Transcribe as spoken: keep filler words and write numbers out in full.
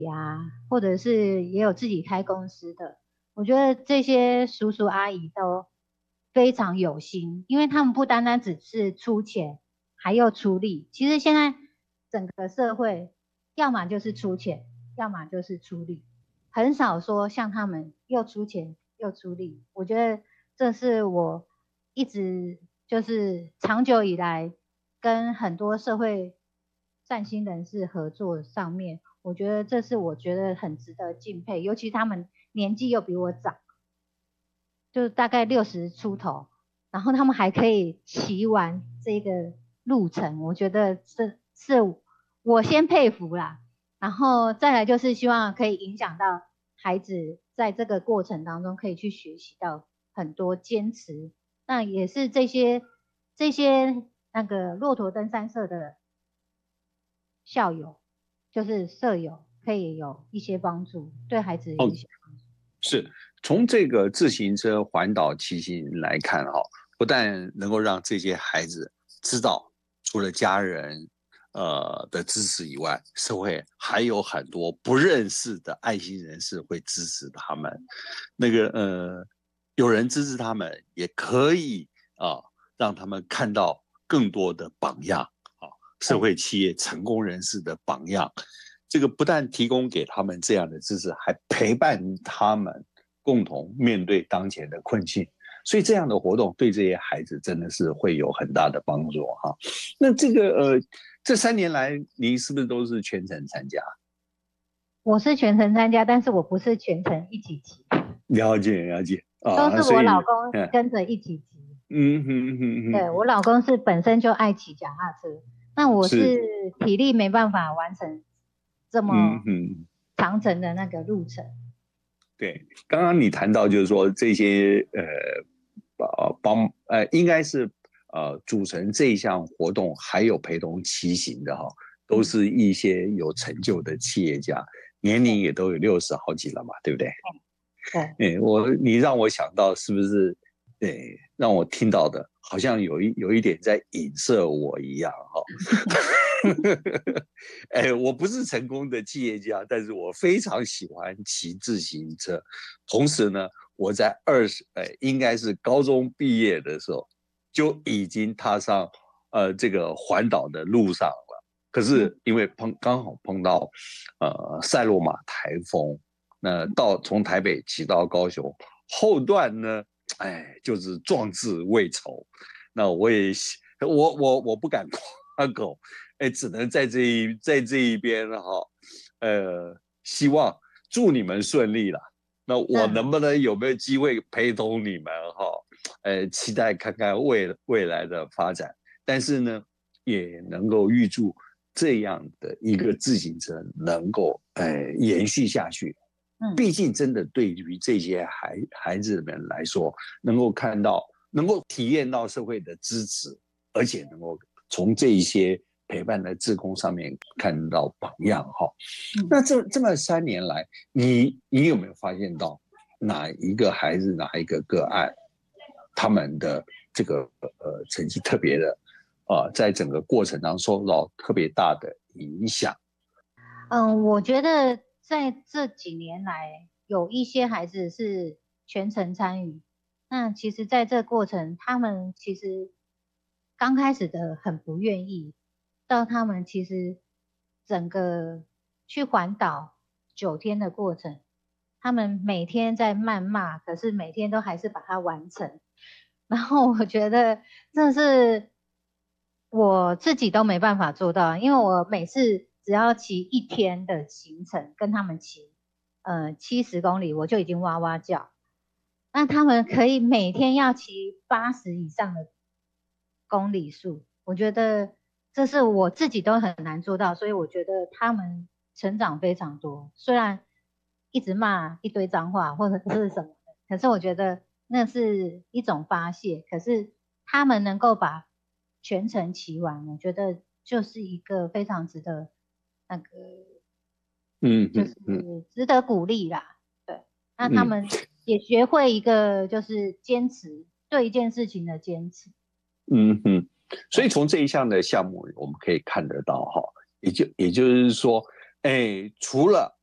呀，或者是也有自己开公司的，我觉得这些叔叔阿姨都非常有心，因为他们不单单只是出钱，还要出力。其实现在整个社会，要么就是出钱，要么就是出力，很少说像他们又出钱又出力。我觉得这是我一直就是长久以来跟很多社会善心人士合作上面，我觉得这是我觉得很值得敬佩，尤其他们年纪又比我长，就大概六十出头，然后他们还可以骑完这个路程，我觉得这是我先佩服啦。然后再来就是希望可以影响到孩子，在这个过程当中可以去学习到很多坚持。那也是这些这些那个骆驼登山社的校友，就是舍友，可以有一些帮助，对孩子有一些帮助。 是从这个自行车环岛骑行来看哈，不但能够让这些孩子知道，除了家人呃的支持以外，社会还有很多不认识的爱心人士会支持他们。那个呃，有人支持他们，也可以啊、呃，让他们看到更多的榜样啊，社会企业成功人士的榜样。这个不但提供给他们这样的支持，还陪伴他们共同面对当前的困境。所以这样的活动对这些孩子真的是会有很大的帮助哈。那这个呃，这三年来您是不是都是全程参加？ 我是全程参加，但是我不是全程一起骑。 了解了解啊，都是我老公跟着一起骑。 嗯哼哼哼。 对，我老公是本身就爱骑脚踏车，那我是体力没办法完成这么长程的那个路程。嗯、 对，刚刚你谈到就是说这些呃呃帮呃应该是呃组成这一项活动还有陪同骑行的哈，都是一些有成就的企业家，年龄也都有六十好几了嘛，对不对？对，我你让我想到是不是？对，让我听到的好像有一有一点在影射我一样哈。哎，我不是成功的企业家，但是我非常喜欢骑自行车。同时呢，我在二十呃应该是高中毕业的时候就已经踏上呃这个环岛的路上了。可是因为碰刚好碰到呃塞洛马台风，那到从台北骑到高雄后段呢。哎，就是壮志未酬，那我也我我我不敢夸口，哎，只能在这一在这一边哈，呃，希望祝你们顺利啦。那我能不能有没有机会陪同你们哈？呃，期待看看未未来的发展，但是呢，也能够预祝这样的一个自行车能够呃延续下去。毕竟，真的对于这些孩孩子们来说，能够看到、能够体验到社会的支持，而且能够从这一些陪伴的志工上面看到榜样哈。那这这么三年来，你你有没有发现到哪一个孩子、哪一个个案，他们的这个呃成绩特别的啊、呃，在整个过程当中受到特别大的影响？ 嗯，我觉得。在这几年来，有一些孩子是全程参与。那其实，在这过程，他们其实刚开始的很不愿意，到他们其实整个去环岛九天的过程，他们每天在谩骂，可是每天都还是把它完成。然后我觉得这是我自己都没办法做到，因为我每次。只要骑一天的行程，跟他们骑，呃，七十公里，我就已经哇哇叫。那他们可以每天要骑八十以上的公里数，我觉得这是我自己都很难做到，所以我觉得他们成长非常多。虽然一直骂一堆脏话或者是什么的，可是我觉得那是一种发泄。可是他们能够把全程骑完，我觉得就是一个非常值得。那个，嗯，就是值得鼓励啦。对，那他们也学会一个就是坚持，对一件事情的坚持。 嗯哼，所以从这一项的项目，我们可以看得到哈，也就也就是说，哎，除了